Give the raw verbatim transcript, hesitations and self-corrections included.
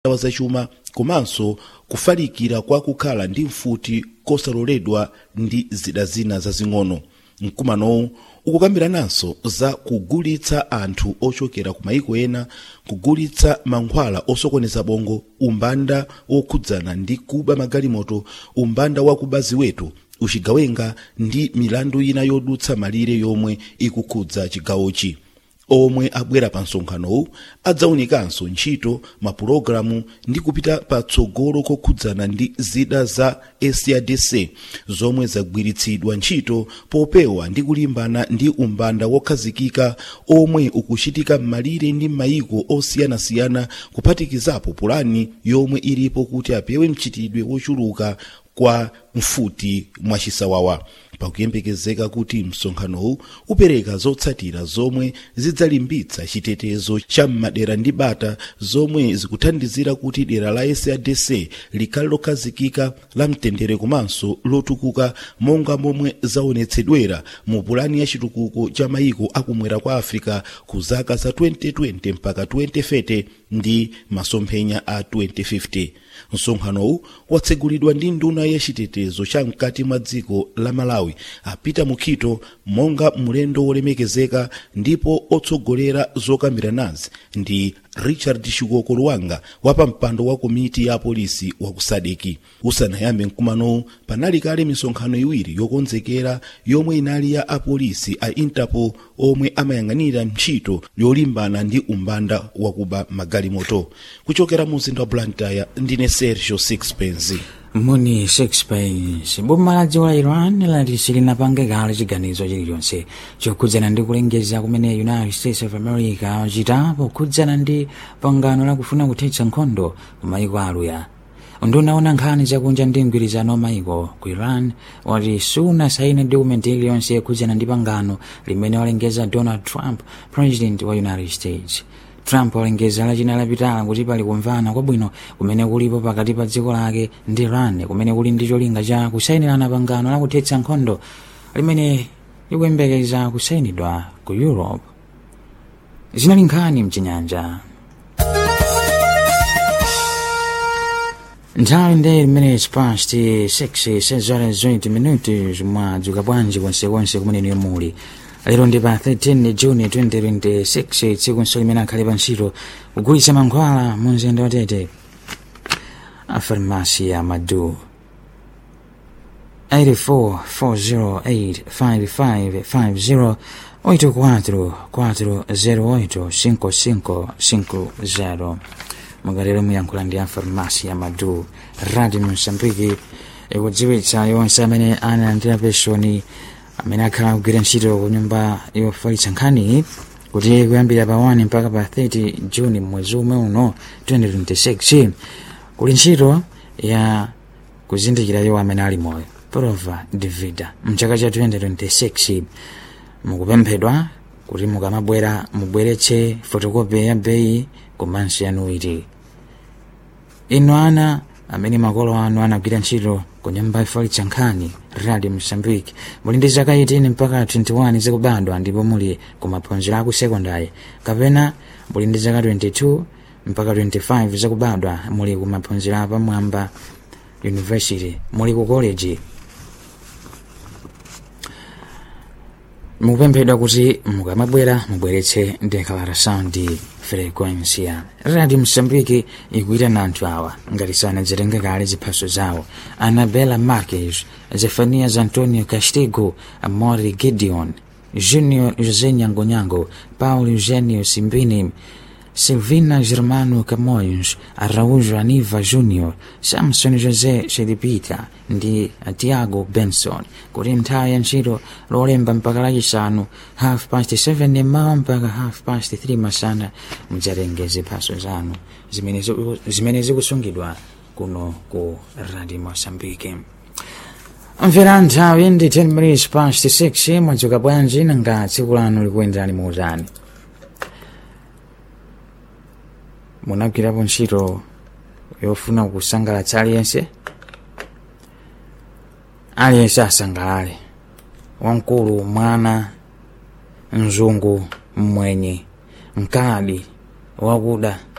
unduna wa zachuma komanso kufalikira kwa kukhala ndi mfuti kosaloledwa ndi zida zina zazing'ono. Mkumanowu ukukambirananso za kugulitsa anthu ochokera ku mayiko ena, kugulitsa mankhwala osokoneza bongo, umbanda wokhudzana ndi kuba magalimoto, umbanda wakuba ziweto, uchigawenga ndi milandu ina yodutsa malire yomwe ikukhudza chigawochi. Omwe abwera pa msonkhanowu adzaunikanso ntchito mapulogalamu ndi kupita patsogolo kokhudzana ndi zida za S A D C zomwe zagwiritsidwa ntchito popewa ndi kulimbana ndi umbanda wokhazikika omwe ukuchitika m'malire ndi mayiko osiyanasiyana, kuphatikizapo pulani yomwe ilipo kuti apewe mchitidwe wochuluka kwa mfuti mwachisawawa. Pakuyembekezeka kuti msonkhanowu upereka zotsatira zomwe zidzalimbitsa chitetezo cha madera ndi bata zomwe zikuthandizira kuti dera la S A D C likhale lokhazikika, la mtendere komanso lotukuka monga momwe zaonetsedwera mu pulani ya chitukuko cha mayiko akumwera kwa Afrika ku zaka za twenty twenty mpaka twenty thirty ndi masomphenya a twenty fifty. Msonkhanowu watsegulidwa ndi nduna ya chitetezo cha mkati mwa dziko la Malawi apita Mukhito monga mulendo wolemekezeka, ndipo otsogolera zokambiranazi ndi Richard Shikoko Luwanga wapa mpando wa komiti ya polisi wa kusadeki. Usanayambe mkumanowu panali kale misonkhano iwiri yokonzekera yomwe inali ya apolisi a Interpol omwe amayang'anira ntchito yolimbana ndi umbanda wakuba magalimoto. Kuchokera mu mzinda wa Blantyre ndine Sergio Sixpence. Muni Sixpence. Boma la dziko la Iran lati silinapange kale chiganizo chilichonse chokhudzana ndi kulengeza kumene United States of America achitapo kukhudzana ndi pangano lakufuna kuthetsa nkhondo ku mayiko aluya. Unduna wa nkhani zakunja ndi mgwirizano wa mayiko ku Iran wati sunasaine dokumenti iliyonse yokhudzana ndi pangano limene walengeza Donald Trump, president wa United States. Trump walengeza lachina lapitala kuti pali kumvana kwabwino kumene kulipo pakati pa dziko lake ndi Iran kumene kuli ndi cholinga cha kusainirana pangano lakuthetsa nkhondo limene likuyembekeza kusainidwa ku Europe. Zinali nkhani mchinyanja. Nthawi ndi minutes past six, six horas twenty minutes mwadzuka bwanji konsekonse kumene niyo muli. Lero ndi pa thirteen June twenty twenty-six, tsiku limene akhale pa ntchito kugulitsa mankhwala mu mzinda wa Tete. A farmasi ya Madu eight four four zero eight five five five zero eight four four zero eight five five five zero. Magalero muyankhula ndi a farmasi ya Madu. Radio Msambiki ikudziwitsa yonse amene analandira pensioni amene akhala kugwira ntchito ku nyumba yofalitsa nkhani kuti kuyambira pa one mpaka pa thirty June mwezi umwe uno twenty twenty-six kuli ntchito ya kuzindikira iwo amene ali moyo, prova de vida, mchaka cha twenty twenty-six. Mukupemphedwa kuti mukamabwera mubweretse fotokopi ya beyi komanso yanuiti. Inu ana amene makolo anu anagwira ntchito ku nyumba yofalitsa nkhani Radio Mozambique muli ndi zaka eighteen mpaka twenty-one zakubadwa ndipo muli ku maphunziro a ku secondary, kapena muli ndi zaka twenty-two mpaka twenty-five zakubadwa muli ku maphunziro a pamwamba university, muli ku college. Mukupemphedwa kuti mukamabwera mubweretse declaration de frequência. Radio Mozambique ikuitana anthu awa ngati sanadzitenge kale ziphaso zawo: Anabela Marques, Zefanias Antonio Castigo, Amori Gideon, Junior José Nyangonyango, Paulo Eugênio Simbini, Silvina Germano Camões, Araújo Aniva Júnior, Samson José Shedipita ndi Tiago Benson. Kuti nthawi ya ntchito lolemba mpaka lachisanu half past seven mmawa mpaka half past three masana mudzatenge ziphaso zanu zimene zikusungidwa kuno ku Radio Mozambique. Mvera nthawi ndi ten minutes past six. Mwadzuka bwanji nanga tsiku lanu likuyendani muutani? Munagwirapo ntchito yofuna kusangalatsa aliyense? Aliyense asangalale, wankulu, mwana, mzungu, mwenye, mkadi, wakuda,